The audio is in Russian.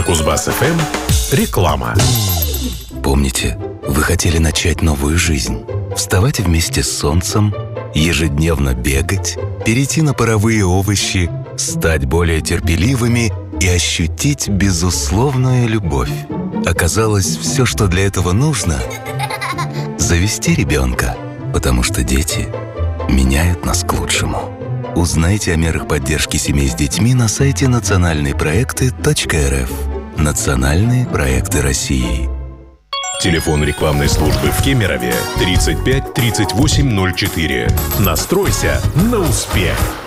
На Кузбасс-ФМ реклама. Помните, вы хотели начать новую жизнь? Вставать вместе с солнцем, ежедневно бегать, перейти на паровые овощи, стать более терпеливыми и ощутить безусловную любовь. Оказалось, все, что для этого нужно – завести ребенка, потому что дети меняют нас к лучшему. Узнайте о мерах поддержки семей с детьми на сайте национальныйпроекты.рф. Национальные проекты России. Телефон рекламной службы в Кемерове 35 38 04. Настройся на успех.